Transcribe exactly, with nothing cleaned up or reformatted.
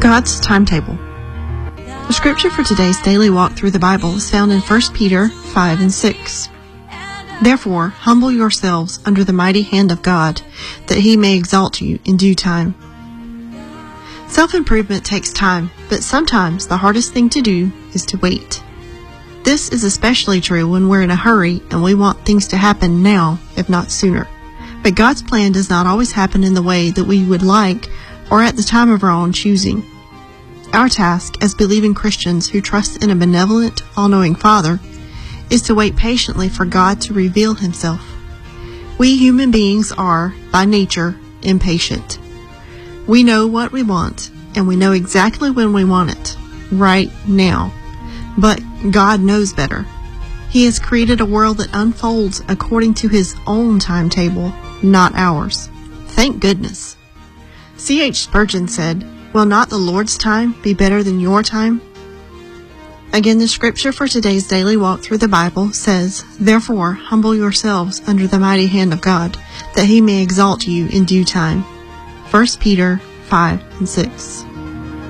God's timetable. The scripture for today's daily walk through the Bible is found in First Peter five and six. Therefore, humble yourselves under the mighty hand of God, that he may exalt you in due time. Self-improvement takes time, but sometimes the hardest thing to do is to wait. This is especially true when we're in a hurry and we want things to happen now, if not sooner. But God's plan does not always happen in the way that we would like or at the time of our own choosing. Our task as believing Christians who trust in a benevolent, all-knowing Father is to wait patiently for God to reveal himself. We human beings are, by nature, impatient. We know what we want, and we know exactly when we want it, right now. But God knows better. He has created a world that unfolds according to his own timetable, not ours. Thank goodness. C H Spurgeon said, "Will not the Lord's time be better than your time?" Again, the scripture for today's daily walk through the Bible says, "Therefore, humble yourselves under the mighty hand of God, that he may exalt you in due time." First Peter five and six.